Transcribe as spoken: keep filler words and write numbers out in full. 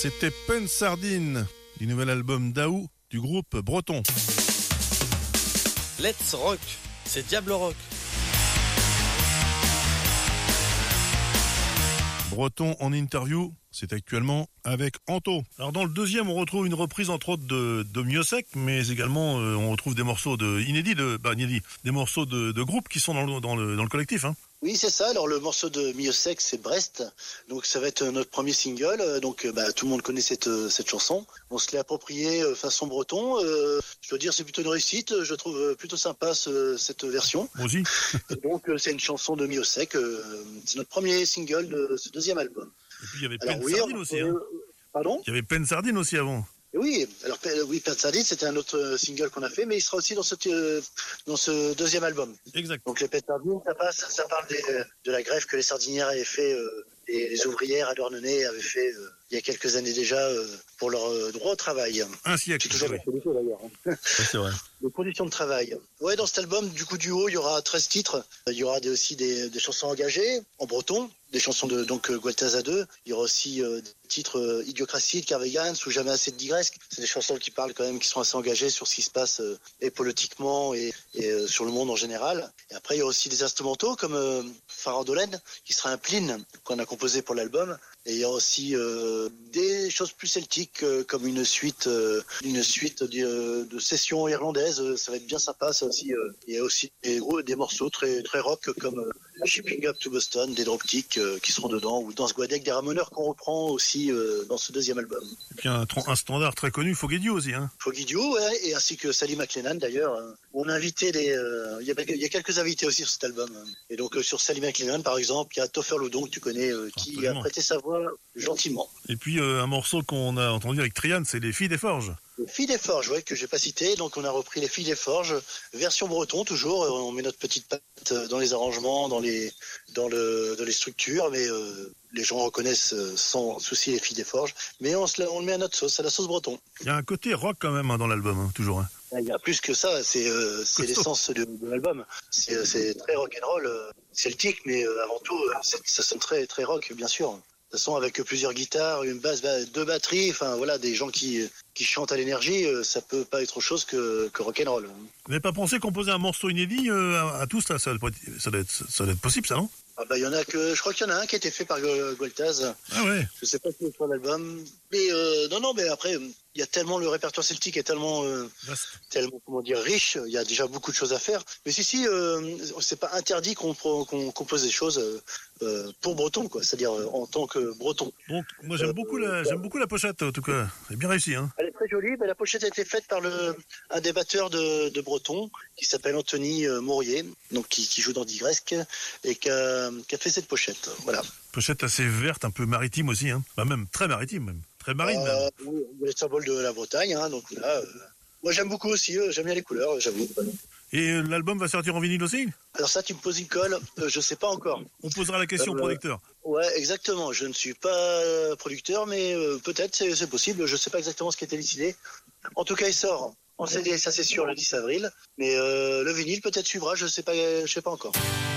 C'était Pen Sardine, du nouvel album d'Aou du groupe Breton. Let's Rock, c'est Diable Rock. Breton en interview, c'est actuellement avec Anto. Alors dans le deuxième, on retrouve une reprise entre autres de, de Miossec, mais également euh, on retrouve des morceaux de inédits, de, bah, inédits, des morceaux de, de groupes qui sont dans le, dans le, dans le collectif. Hein. Oui, c'est ça. Alors le morceau de Miossec, c'est Brest. Donc ça va être notre premier single. Donc bah, tout le monde connaît cette cette chanson. On se l'est approprié façon breton. Euh, je dois dire c'est plutôt une réussite. Je trouve plutôt sympa ce, cette version. Moi aussi. Et donc c'est une chanson de Miossec. C'est notre premier single de ce deuxième album. Et puis il y avait Alors, Pen oui, Sardine on... aussi. Hein. Pardon ? Il y avait Pen Sardine aussi avant. Oui, alors oui, Pen Sardine, c'était un autre single qu'on a fait, mais il sera aussi dans ce euh, dans ce deuxième album. Exact. Donc les Pen Sardine, ça passe, ça parle des, de la grève que les sardinières avaient fait, euh, les, les ouvrières à Douarnenez avaient fait euh, il y a quelques années déjà euh, pour leur euh, droit au travail. Un siècle. C'est toujours oui. d'actualité d'ailleurs. Hein. C'est vrai. Les conditions de travail. Ouais, dans cet album, du coup, du haut, il y aura treize titres. Il y aura des, aussi des, des chansons engagées en breton, des chansons de donc Gualtaz à deux. Il y aura aussi euh, des titres euh, Idiocratie de Carvegans ou Jamais assez de digresque. C'est des chansons qui parlent quand même, qui sont assez engagées sur ce qui se passe euh, et politiquement et, et euh, sur le monde en général. Et après, il y aura aussi des instrumentaux comme euh, Farandolène, qui sera un plin qu'on a composé pour l'album. Et il y a aussi euh, des choses plus celtiques euh, comme une suite, euh, une suite de, de sessions irlandaises. Ça va être bien sympa, ça aussi. Euh. Il y a aussi des, gros, des morceaux très très rock comme euh, Shipping Up to Boston, des Dropkicks euh, qui seront dedans, ou Danse Guadec, des Ramoneurs qu'on reprend aussi euh, dans ce deuxième album. Et puis un, un standard très connu, Foguedio aussi. Hein. Foguidio, ouais, et ainsi que Sally McLennan d'ailleurs. Euh, on a invité des, euh, il y a, il y a quelques invités aussi sur cet album. Et donc euh, sur Sally McLennan par exemple, il y a Toffer Loudon que tu connais, euh, qui Absolument. a prêté sa voix gentiment. Et puis euh, un morceau qu'on a entendu avec Trian, c'est Les Filles des Forges. Les Filles des Forges, ouais, que j'ai pas cité. Donc on a repris Les Filles des Forges, version breton toujours. On met notre petite patte dans les arrangements, dans les, dans le, dans les structures, mais euh, les gens reconnaissent sans souci Les Filles des Forges. Mais on, se, on le met à notre sauce, à la sauce breton. Il y a un côté rock quand même hein, dans l'album, hein, toujours. Hein. Il y a plus que ça, c'est, euh, c'est l'essence de, de l'album. C'est, c'est très rock'n'roll, euh, celtique, mais euh, avant tout, euh, c'est, ça sonne très, très rock, bien sûr. De toute façon, avec plusieurs guitares, une basse, deux batteries, enfin voilà, des gens qui qui chantent à l'énergie, ça peut pas être autre chose que que rock'n'roll. Vous n'avez pas pensé composer un morceau inédit euh, à, à tous là, ça doit, être, ça doit être ça doit être possible ça non? Ah bah il y en a que je crois qu'il y en a un qui a été fait par Gualtaz. Ah ouais. Je sais pas si c'est sur l'album, mais euh, non non mais après il y a tellement le répertoire celtique est tellement euh, tellement comment dire riche, il y a déjà beaucoup de choses à faire. Mais si si euh, c'est pas interdit qu'on qu'on compose des choses euh, pour breton quoi, c'est-à-dire euh, en tant que breton. Donc moi j'aime euh, beaucoup la j'aime beaucoup la pochette en tout cas, c'est bien réussi hein. Elle est très jolie, mais la pochette a été faite par le un des batteurs de, de breton qui s'appelle Anthony Maurier, donc qui, qui joue dans Digresque et qui a, qui a fait cette pochette. Voilà. Pochette assez verte, un peu maritime aussi hein. Bah même très maritime même. Très marine, euh, même. Oui, les symboles de la Bretagne, hein, donc là, euh, moi j'aime beaucoup aussi, euh, j'aime bien les couleurs, j'avoue. Et euh, l'album va sortir en vinyle aussi? Alors ça, tu me poses une colle, euh, je sais pas encore. On posera la question euh, au producteur. Ouais, exactement, je ne suis pas producteur, mais euh, peut-être, c'est, c'est possible, je sais pas exactement ce qui a été décidé. En tout cas, il sort en C D, ça c'est sûr, le dix avril, mais euh, le vinyle peut-être suivra, je sais pas, je sais pas encore.